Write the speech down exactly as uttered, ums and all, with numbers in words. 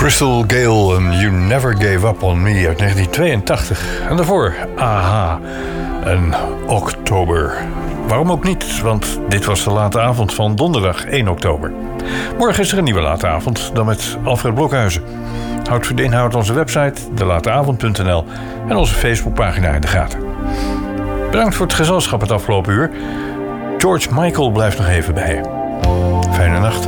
Crystal Gale en You Never Gave Up On Me uit negentien tweeëntachtig. En daarvoor A-ha en Oktober. Waarom ook niet, want dit was de late avond van donderdag één oktober. Morgen is er een nieuwe late avond, dan met Alfred Blokhuizen. Houd voor de inhoud onze website, de late avond punt n l en onze Facebookpagina in de gaten. Bedankt voor het gezelschap het afgelopen uur. George Michael blijft nog even bij je. Fijne nacht.